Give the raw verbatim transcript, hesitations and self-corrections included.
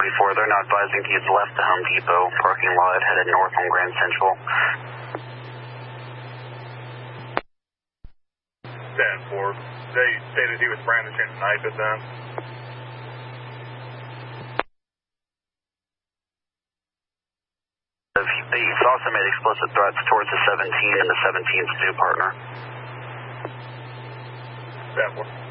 forty-four, they're not advising to use left to Home Depot parking lot headed north on Grand Central. ten four, they stated he was brandishing a knife at them. He's also made explicit threats towards the seventeen and the seventeen's two partner. ten four.